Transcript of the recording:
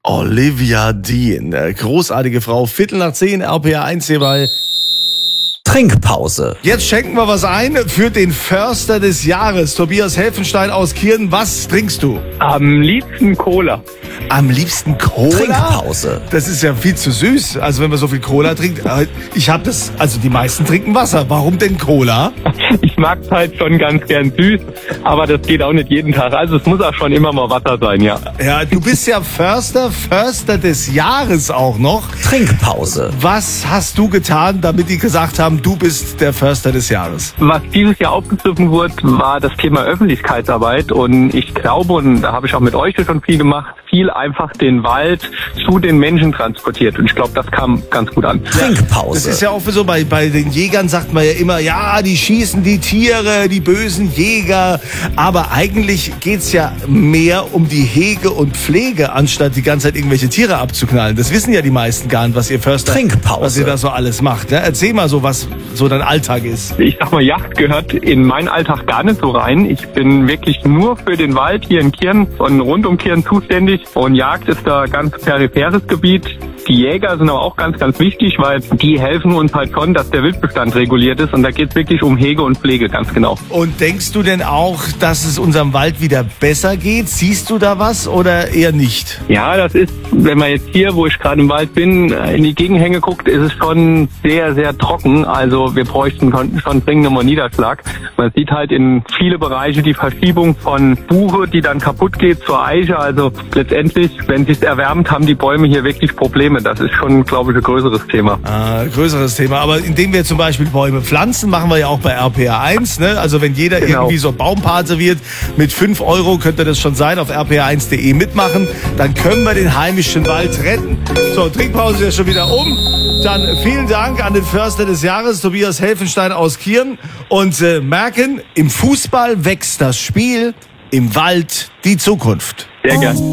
Olivia Dean, großartige Frau. 9:15, RPA 1 hierbei. Trinkpause. Jetzt schenken wir was ein für den Förster des Jahres. Tobias Helfenstein aus Kirn. Was trinkst du? Am liebsten Cola. Am liebsten Cola? Trinkpause. Das ist ja viel zu süß. Also wenn man so viel Cola trinkt. Ich habe das, also die meisten trinken Wasser. Warum denn Cola? Ich mag es halt schon ganz gern süß, aber das geht auch nicht jeden Tag. Also es muss auch schon immer mal Wasser sein, ja. Ja, du bist ja Förster des Jahres auch noch. Trinkpause. Was hast du getan, damit die gesagt haben, du bist der Förster des Jahres? Was dieses Jahr aufgegriffen wurde, war das Thema Öffentlichkeitsarbeit und ich glaube, und da habe ich auch mit euch schon viel gemacht, viel einfach den Wald zu den Menschen transportiert und ich glaube, das kam ganz gut an. Trinkpause. Das ist ja auch so, bei den Jägern sagt man ja immer, ja, die schießen die Tiere, die bösen Jäger, aber eigentlich geht's ja mehr um die Hege und Pflege, anstatt die ganze Zeit irgendwelche Tiere abzuknallen. Das wissen ja die meisten gar nicht, was ihr Förster, Trinkpause. was ihr da so alles macht. Ja, erzähl mal so, was so dein Alltag ist. Ich sag mal, Jagd gehört in meinen Alltag gar nicht so rein. Ich bin wirklich nur für den Wald hier in Kirn und rund um Kirn zuständig und Jagd ist da ganz peripheres Gebiet. Die Jäger sind aber auch ganz, ganz wichtig, weil die helfen uns halt schon, dass der Wildbestand reguliert ist und da geht es wirklich um Hege und Pflege, ganz genau. Und denkst du denn auch, dass es unserem Wald wieder besser geht? Siehst du da was oder eher nicht? Ja, das ist, wenn man jetzt hier, wo ich gerade im Wald bin, in die Gegenhänge guckt, ist es schon sehr, sehr trocken. Also wir bräuchten schon dringend mal Niederschlag. Man sieht halt in viele Bereiche die Verschiebung von Buche, die dann kaputt geht, zur Eiche. Also letztendlich, wenn es sich erwärmt, haben die Bäume hier wirklich Probleme. Das ist schon, glaube ich, ein größeres Thema. Größeres Thema. Aber indem wir zum Beispiel Bäume pflanzen, machen wir ja auch bei RPA 1. Ne? Also wenn jeder irgendwie so Baumpate wird, mit 5 € könnte das schon sein, auf rpa1.de mitmachen. Dann können wir den heimischen Wald retten. So, Trinkpause ist ja schon wieder um. Dann vielen Dank an den Förster des Jahres, Tobias Helfenstein aus Kirn. Und merken, im Fußball wächst das Spiel, im Wald die Zukunft. Sehr gern.